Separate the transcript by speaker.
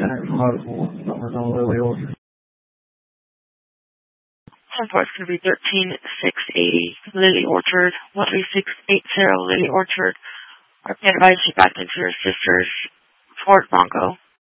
Speaker 1: Center from Audible. Numbers on Lily Orchard.
Speaker 2: 10-4 is going to be 13680 Lily Orchard, 13680 Lily Orchard. Our advice you back into your sister's Ford Bronco.